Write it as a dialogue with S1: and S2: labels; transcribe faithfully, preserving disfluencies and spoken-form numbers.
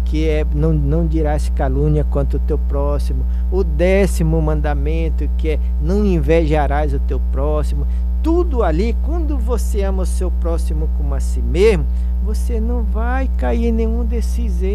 S1: que é não, não dirás calúnia contra o teu próximo, o décimo mandamento, que é não invejarás o teu próximo. Tudo ali, quando você ama o seu próximo como a si mesmo, você não vai cair em nenhum desses erros.